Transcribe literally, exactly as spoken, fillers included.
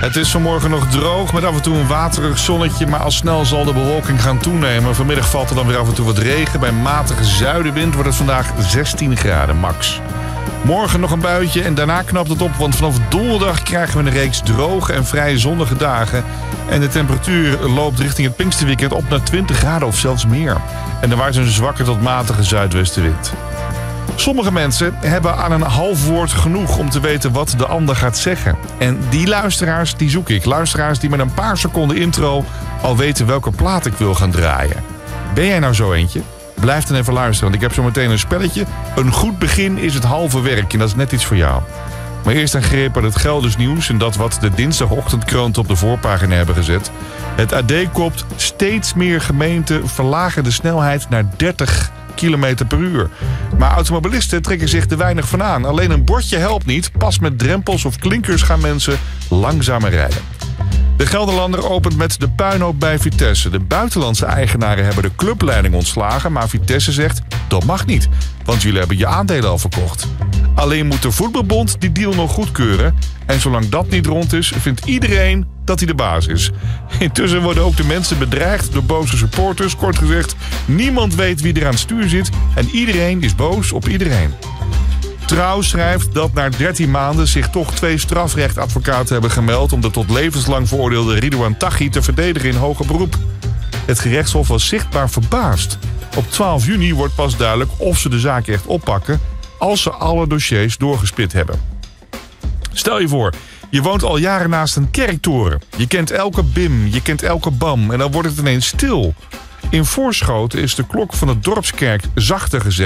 Het is vanmorgen nog droog met af en toe een waterig zonnetje, maar al snel zal de bewolking gaan toenemen. Vanmiddag valt er dan weer af en toe wat regen. Bij matige zuidenwind wordt het vandaag zestien graden max. Morgen nog een buitje en daarna knapt het op, want vanaf donderdag krijgen we een reeks droge en vrij zonnige dagen. En de temperatuur loopt richting het Pinksterweekend op naar twintig graden of zelfs meer. En er waait een zwakke tot matige zuidwestenwind. Sommige mensen hebben aan een half woord genoeg om te weten wat de ander gaat zeggen. En die luisteraars, die zoek ik. Luisteraars die met een paar seconden intro al weten welke plaat ik wil gaan draaien. Ben jij nou zo eentje? Blijf dan even luisteren, want ik heb zo meteen een spelletje. Een goed begin is het halve werk en dat is net iets voor jou. Maar eerst een greep aan het Gelders nieuws en dat wat de dinsdagochtendkrant op de voorpagina hebben gezet. Het A D kopt: steeds meer gemeenten verlagen de snelheid naar dertig kilometer per uur. Maar automobilisten trekken zich er weinig van aan. Alleen een bordje helpt niet. Pas met drempels of klinkers gaan mensen langzamer rijden. De Gelderlander opent met de puinhoop bij Vitesse. De buitenlandse eigenaren hebben de clubleiding ontslagen, maar Vitesse zegt dat mag niet, want jullie hebben je aandelen al verkocht. Alleen moet de voetbalbond die deal nog goedkeuren. En zolang dat niet rond is, vindt iedereen dat hij de baas is. Intussen worden ook de mensen bedreigd door boze supporters. Kort gezegd, niemand weet wie er aan het stuur zit en iedereen is boos op iedereen. Trouw schrijft dat na dertien maanden zich toch twee strafrechtadvocaten hebben gemeld om de tot levenslang veroordeelde Ridouan Taghi te verdedigen in hoger beroep. Het gerechtshof was zichtbaar verbaasd. Op twaalf juni wordt pas duidelijk of ze de zaak echt oppakken als ze alle dossiers doorgespit hebben. Stel je voor, je woont al jaren naast een kerktoren. Je kent elke bim, je kent elke bam en dan wordt het ineens stil. In Voorschoten is de klok van de dorpskerk zachter gezet.